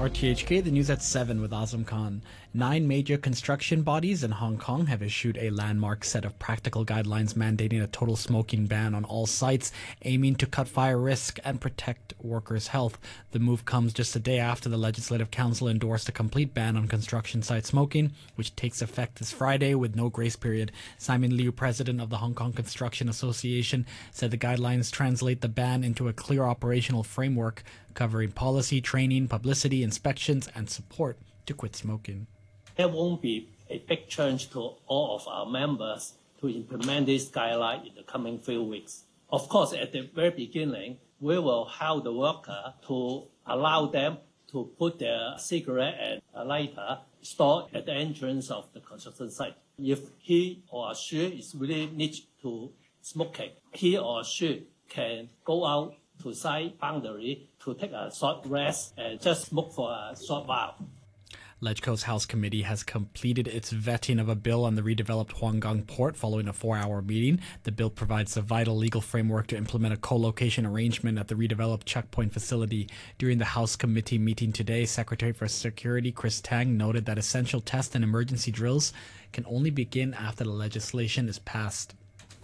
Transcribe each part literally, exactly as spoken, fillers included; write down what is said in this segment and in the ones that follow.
R T H K, the news at seven with Azam Khan. Nine major construction bodies in Hong Kong have issued a landmark set of practical guidelines mandating a total smoking ban on all sites, aiming to cut fire risk and protect workers' health. The move comes just a day after the Legislative Council endorsed a complete ban on construction site smoking, which takes effect this Friday with no grace period. Simon Liu, president of the Hong Kong Construction Association, said the guidelines translate the ban into a clear operational framework covering policy, training, publicity, inspections, and support to quit smoking. There won't be a big change to all of our members to implement this guideline in the coming few weeks. Of course, at the very beginning, we will help the worker to allow them to put their cigarette and a lighter stored at the entrance of the construction site. If he or she is really need to smoking, he or she can go out to site boundary to take a short rest and just smoke for a short while. LegCo's House Committee has completed its vetting of a bill on the redeveloped Huanggang Port following a four-hour meeting. The bill provides a vital legal framework to implement a co-location arrangement at the redeveloped checkpoint facility. During the House Committee meeting today, Secretary for Security Chris Tang noted that essential tests and emergency drills can only begin after the legislation is passed.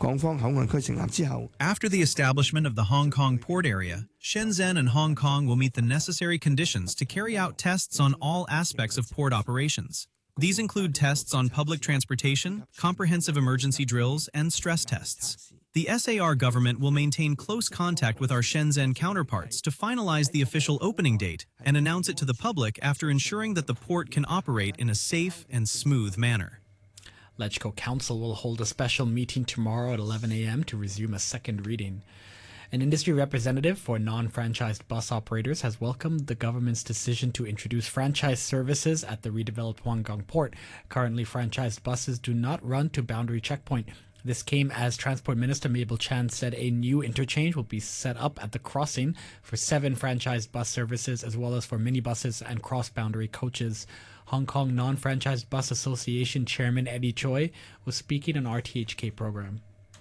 After the establishment of the Hong Kong port area, Shenzhen and Hong Kong will meet the necessary conditions to carry out tests on all aspects of port operations. These include tests on public transportation, comprehensive emergency drills, and stress tests. The S A R government will maintain close contact with our Shenzhen counterparts to finalize the official opening date and announce it to the public after ensuring that the port can operate in a safe and smooth manner. LegCo Council will hold a special meeting tomorrow at eleven a m to resume a second reading. An industry representative for non-franchised bus operators has welcomed the government's decision to introduce franchise services at the redeveloped Huanggang Port. Currently, franchised buses do not run to Boundary Checkpoint. This came as Transport Minister Mabel Chan said a new interchange will be set up at the crossing for seven franchised bus services as well as for minibuses and cross-boundary coaches. Hong Kong Non-Franchised Bus Association Chairman Eddie Choi was speaking on R T H K program.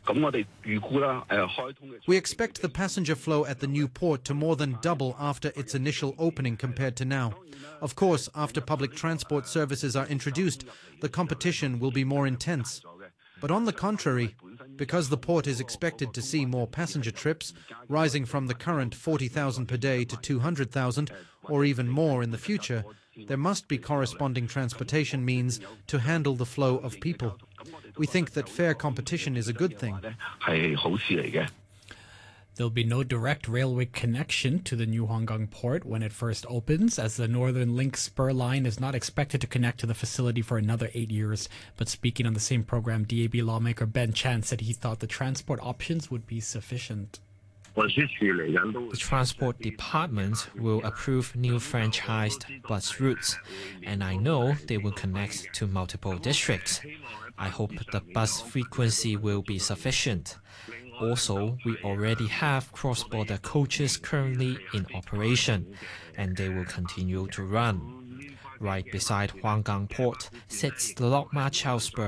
We expect the passenger flow at the new port to more than double after its initial opening compared to now. Of course, after public transport services are introduced, the competition will be more intense. But on the contrary, because the port is expected to see more passenger trips, rising from the current forty thousand per day to two hundred thousand, or even more in the future, there must be corresponding transportation means to handle the flow of people. We think that fair competition is a good thing. There'll be no direct railway connection to the new Huanggang Port when it first opens, as the Northern Link spur line is not expected to connect to the facility for another eight years. But speaking on the same program, D A B lawmaker Ben Chan said he thought the transport options would be sufficient. The Transport Department will approve new franchised bus routes, and I know they will connect to multiple districts. I hope the bus frequency will be sufficient. Also, we already have cross-border coaches currently in operation, and they will continue to run. Right beside Huanggang Port sits the Lok Ma Chau Spur